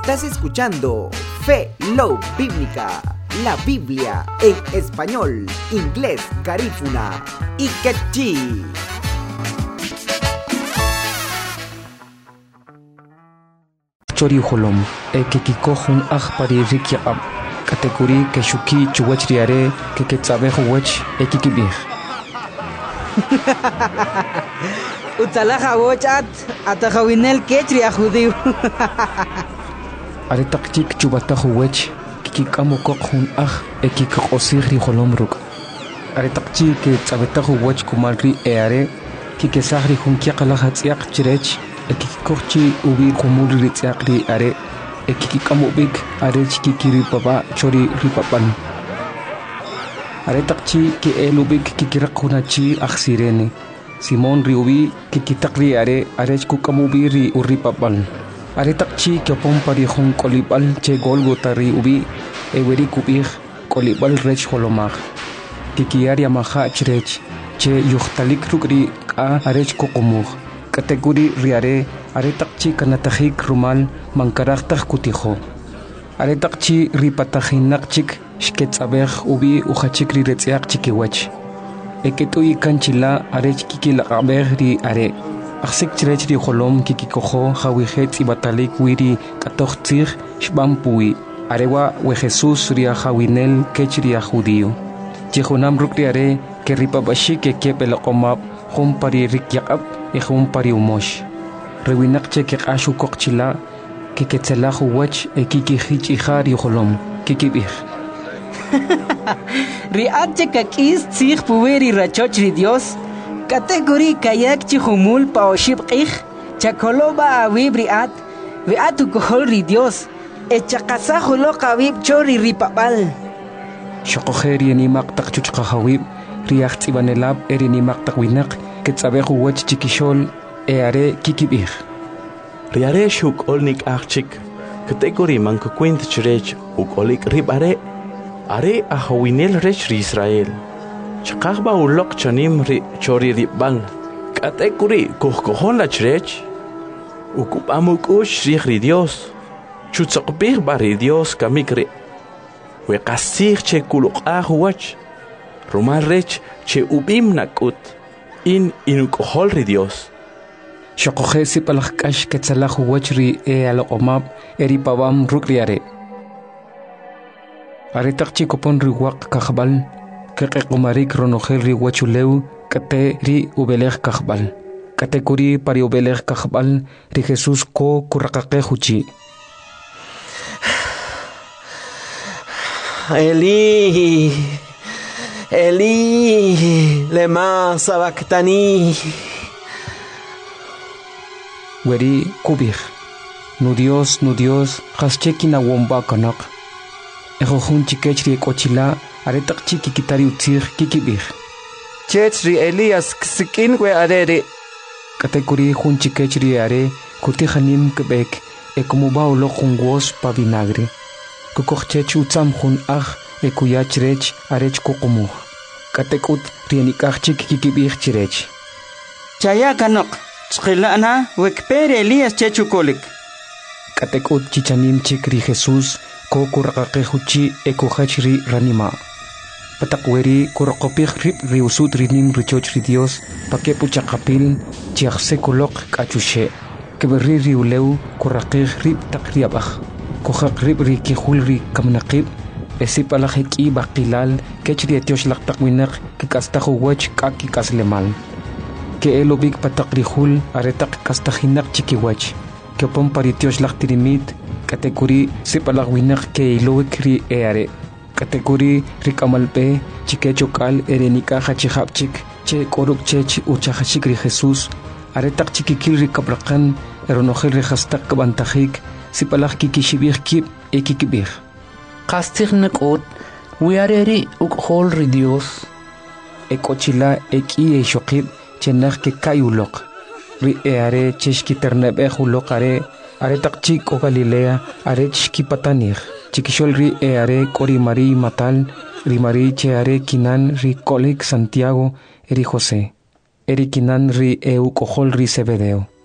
Estás escuchando Fe Love Bíblica, la Biblia en español, inglés, garífuna y quechí. Chori holom que kikohun pari rikyab kategori que shuki chuwach riare que tsabe huwach kikibir Utalaja wochat atajawinel kechri a judío. Are taktik chubata huwach kikamo kokhun kikosiri holom ruk. Are taktik que tsabeta huwach kumalri are kikesahri hun kyaqala hatsiaq chirech kikochi ubi kumuri ritziaqri are kikamo big are kikiri papa chori ripapan. Are takchi ki elubik kikirakunachi aksirene Simon riubi kikitakri are kukamubi ri uripapan. Are takchi kyopon pari hun kolibal che golgota riubi eweri kubih kolibal rech holomag. Kikiaria maha chrech che yuhtalik rukri ka arech kokomug. Kategori riare are takchi kanatajik rumal mankaraktak kutijo. Are takchi ripatahinakchik shketsabeh ubi uchachikri retziak chikiwach. Eketui kanchila arech kikila aberri are. Aksik chirech ri holom kikikojo hawihet ibatalik wiri katochtzir shbampui. Arewa we Jesus ria hawinel kechria judío. Jehonam rukriare que ripabashi que kepelaqomab humpari rikyaqab y humpari umosh. Rewinakche que ashu kokchila que ketzelahu wach e kikihich ihar holom kikibir. Riache kakis tzig puweri rachochri Dios. Kategori kayak chihumul paoshib ich. Chakoloba awib riat. Viatu kohol ri Dios. Echakasahulo kawib chori ripapal. Shokojeri ni maktak chuchkahawib. Riach tsibanelab eri ni maktak winak. Ketzabehu wach chikishol are kikibir. Riare shuk olnik achik. Kategori mankukwint chirech ukolik ribare. Are ahawinel rech ri Israel. Chakahba ulok chanim ri chori ribal. Kategori kuhkohon la chirech. Ukupamuk ush ri Dios. Chutzakbir bari Dios kamikri. We kasir che kuluk ahuwach. Rumal rech che ubim nakut. Inukohol ri Dios. Shokojesi palakash ketzalahu wachri alomab eri pabam rukriare. Are takchi kopon ri wak kahbal. Kekumarik ronogel ri wachuleu kate ri ubelech kahbal. Kategori pari ubelech kahbal ri Jesus ko kurakake huchi. Eli, Eli, lema sabactani. Weri kubir. Nu Dios, haschekina womba kanak. Ejohun chikechri kochila, aretak chiki kitari utzir kikibir. Chechri Elias ksikin we arere. Kategori hun chikechri are, kutihanim kebek, ekumuba ulo jungos pa vinagre. Kukochech utzam hun ekuyachrech arech kokomuh. Katekut rienikach chik kikibir chirech. Chaya kanok. Tskilana wekpere Elias chechukolik. Katekut chichanim chikri Jesus ko kurakake ekujachri ranima. Patakweri kurakopih rip riusut rinim richoch ri Dios pakepu chakapil chiachse kolok kachushe. Keberi riuleu kurakih rip takriabach. Kojak rip rikihul ri kamnakib. Esipalajeki bakilal kechri etiosh laktakwinak kikastahu wach kaki kaslemal. Que elobik patakrihul aretak kastahinak chikiwach. Que pon paritiosh laktirimit kategori sipalagwinak ke ilowik ri eare. Kategori rikamalpe chikechokal erenika hachihapchik che koruk chech uchahachik ri Jesus. Aretak chikikil ri kabrakan eronogel ri hastak kabantajik sipalag kikishibir kip ekikibir. Kastignak ot wiareri ukhol ri Dios. Ekochila eki shokib chenach ke kayulok ri are cheshki ternebe hulok are takchik o Galilea are chki patanir chikishol ri are kori mari matal ri mari che are kinan ri kolik Santiago eri José eri kinan ri eu kohol ri Zebedeo